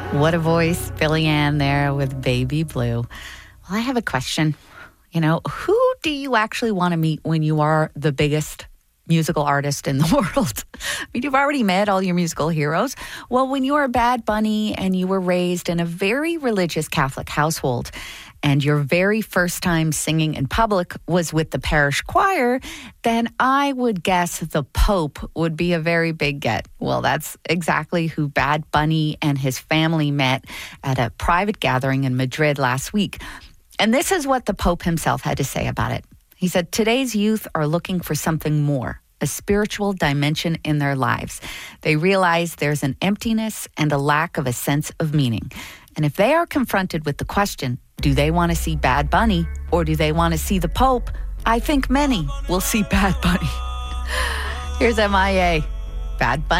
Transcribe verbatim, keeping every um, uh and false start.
What a voice, Billy Ann there with Baby Blue. Well, I have a question. You know, who do you actually want to meet when you are the biggest musical artist in the world? I mean, you've already met all your musical heroes. Well, when you were Bad Bunny and you were raised in a very religious Catholic household, and your very first time singing in public was with the parish choir, then I would guess the Pope would be a very big get. Well, that's exactly who Bad Bunny and his family met at a private gathering in Madrid last week. And this is what the Pope himself had to say about it. He said, today's youth are looking for something more, a spiritual dimension in their lives. They realize there's an emptiness and a lack of a sense of meaning. And if they are confronted with the question, do they want to see Bad Bunny or do they want to see the Pope? I think many will see Bad Bunny. Here's M I A. Bad Bunny.